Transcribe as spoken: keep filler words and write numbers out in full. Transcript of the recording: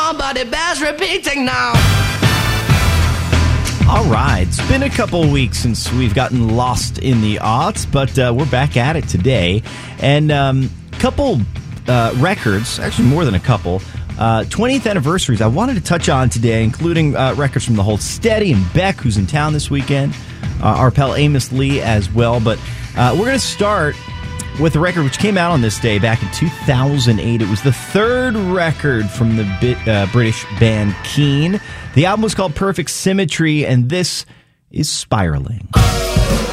on, but it bears repeating now. All right, it's been a couple weeks since we've gotten lost in the aughts, but uh, we're back at it today. And a um, couple uh, records, actually more than a couple, uh, twentieth anniversaries I wanted to touch on today, including uh, records from the Hold Steady and Beck, who's in town this weekend, uh, our pal Amos Lee as well. But uh, we're going to start with a record which came out on this day back in two thousand eight. It was the third record from the bit, uh, British band Keane. The album was called Perfect Symmetry, and this is Spiraling.